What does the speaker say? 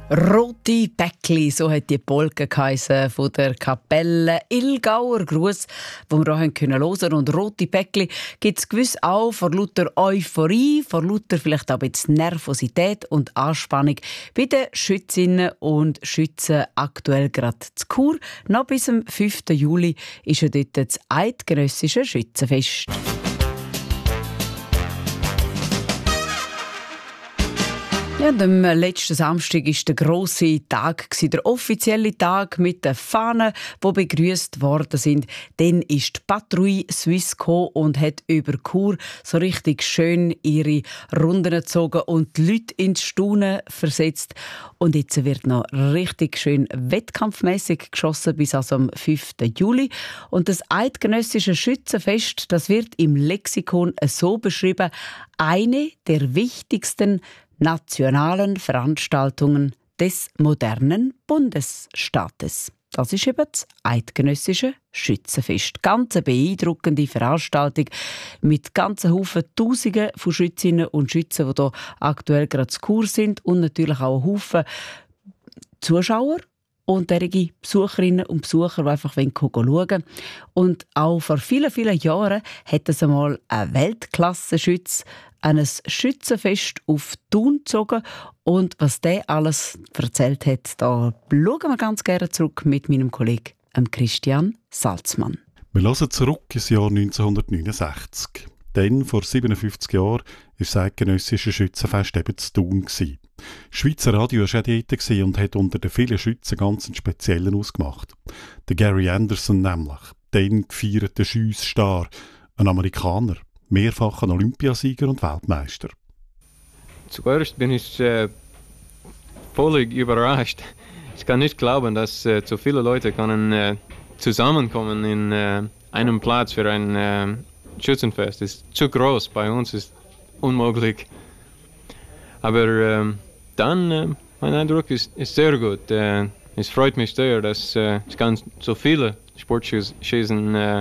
Rote Päckli, so hat die Polka geheissen von der Kapelle Ilgauer Gruß, wo wir hier hören können. Und rote Päckli gibt es gewiss auch vor lauter Euphorie, vor lauter vielleicht auch ein bisschen Nervosität und Anspannung bei den Schützinnen und Schützen aktuell gerade zu Chur. Noch bis zum 5. Juli ist ja dort das Eidgenössische Schützenfest. Ja, am letzten Samstag war der grosse Tag, der offizielle Tag mit den Fahnen, die begrüßt worden sind. Dann ist die Patrouille Suisse gekommen und hat über Chur so richtig schön ihre Runden gezogen und die Leute ins Staunen versetzt. Und jetzt wird noch richtig schön wettkampfmässig geschossen bis also am 5. Juli. Und das Eidgenössische Schützenfest, das wird im Lexikon so beschrieben: eine der wichtigsten nationalen Veranstaltungen des modernen Bundesstaates. Das ist eben das Eidgenössische Schützenfest. Ganz eine beeindruckende Veranstaltung mit ganzen Haufen Tausenden von Schützinnen und Schützen, die hier aktuell gerade zu Chur sind, und natürlich auch ein Haufen Zuschauer und derige Besucherinnen und Besucher, die einfach schauen wollen. Und auch vor vielen, vielen Jahren hat es einmal ein Weltklasse-Schütz ein Schützenfest auf Thun gezogen. Und was der alles erzählt hat, da schauen wir ganz gerne zurück mit meinem Kollegen Christian Salzmann. Wir hören zurück ins Jahr 1969. Dann, vor 57 Jahren, war das Eidgenössische Schützenfest eben zu Thun. Schweizer Radio war auch dort und hat unter den vielen Schützen ganz einen speziellen ausgemacht. Der Gary Anderson nämlich, den gefeierten Schiessstar, ein Amerikaner, mehrfacher Olympiasieger und Weltmeister. Zuerst bin ich völlig überrascht. Ich kann nicht glauben, dass so viele Leute können zusammenkommen in einem Platz für ein Schützenfest. Es ist zu groß, bei uns ist unmöglich. Aber dann, mein Eindruck ist sehr gut. Es freut mich sehr, dass ich kann so viele Sportschießen